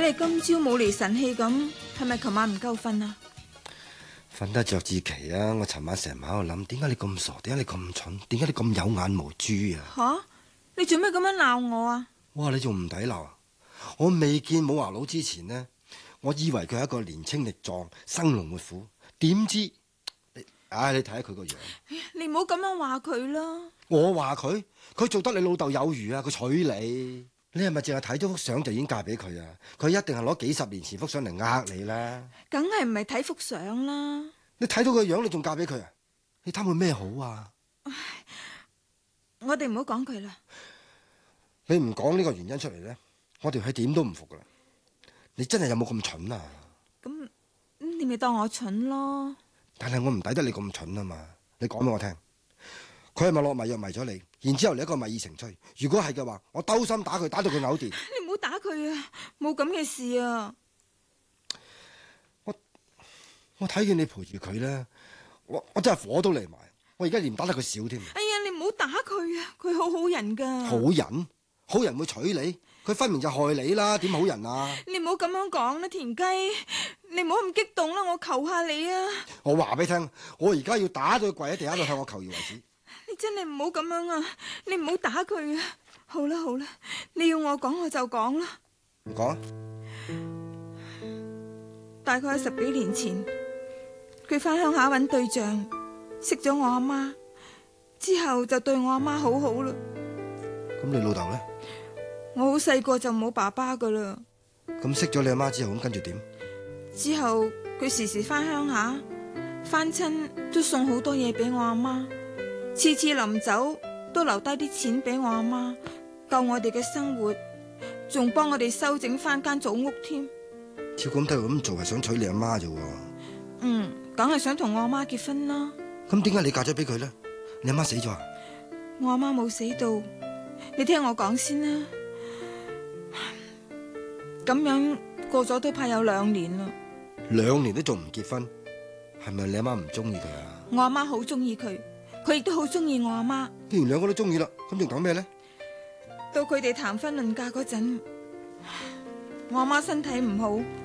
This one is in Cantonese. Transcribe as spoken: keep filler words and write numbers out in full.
睇你今朝冇離神氣咁，係咪琴晚唔夠瞓啊？ 瞓得着至奇啊！我尋晚成晚喺度諗，點解你咁傻？點解你咁蠢？點解你咁有眼無珠啊？ 吓，你做咩咁樣鬧我啊？ 哇！你仲唔抵鬧啊？我未見武華佬之前呢，我以為佢係一個年青力壯、生龍活虎，點知你唉，你睇下佢個樣。 你唔好咁樣話佢啦。 我話佢，佢做得你老豆有餘啊！佢娶你，你係咪淨係睇咗幅相就已經嫁俾佢啊？佢一定係攞幾十年前幅相嚟呃你啦。 梗係唔係睇幅相啦。 你睇到佢樣，你仲嫁俾佢啊？你貪佢咩好啊？ 我哋唔好講佢啦。 你唔講呢個原因出嚟咧，我哋係點都唔服噶啦。你真係有冇咁蠢啊？ 咁你咪當我蠢咯。 但係我唔抵得你咁蠢啊嘛！你講俾我聽，佢係咪落迷藥迷咗你？然之後你一個米已成炊。如果係嘅話，我兜心打佢，打到佢嘔電。 你唔好打佢啊！冇咁嘅事啊！ 我我睇見你陪住佢咧，我我真係火都嚟埋。我而家連打得佢少添。 哎呀，你唔好打佢啊！佢好好人噶。 好人？好人會娶你？佢分明就害你啦！點好人啊？ 你唔好咁樣講啦，田雞，你唔好咁激動啦，我求下你啊！ 我話俾你聽，我而家要打到佢跪喺地下度向我求饒為止。 你真係唔好咁樣啊！你唔好打佢啊！好啦好啦，你要我講我就講啦。 唔講。 大概喺十幾年前，佢翻鄉下揾對象，識咗我阿媽，之後就對我阿媽好好啦。 咁你老豆呢？ 我好細個就冇爸爸噶啦。 咁識咗你阿媽之後，咁跟住點？ 之後佢時時翻鄉下，翻親都送好多嘢俾我阿媽，次次臨走都留低啲錢俾我阿媽，救我哋嘅生活，仲幫我哋修整翻間祖屋添。 照咁睇，咁做係想娶你阿媽啫喎。 嗯，梗係想同我阿媽結婚啦。 咁點解你嫁咗俾佢呢？你阿媽死咗啊？ 我阿媽冇死到，你聽我講先啦。咁樣過咗都怕有兩年啦。 兩年都仲唔結婚，係咪你阿媽唔中意佢啊？ 我阿媽好中意佢，佢亦都好中意我阿媽。 既然兩個都中意啦，咁仲等咩呢？ 到佢哋談婚論嫁嗰陣，我阿媽身體唔好。